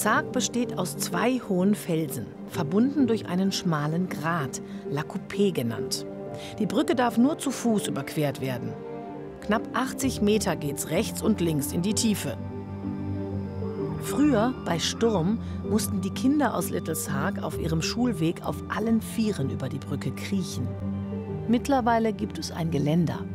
Sark besteht aus 2 hohen Felsen, verbunden durch einen schmalen Grat, La Coupée genannt. Die Brücke darf nur zu Fuß überquert werden. Knapp 80 Meter geht's rechts und links in die Tiefe. Früher, bei Sturm, mussten die Kinder aus Little Sark auf ihrem Schulweg auf allen 4 über die Brücke kriechen. Mittlerweile gibt es ein Geländer.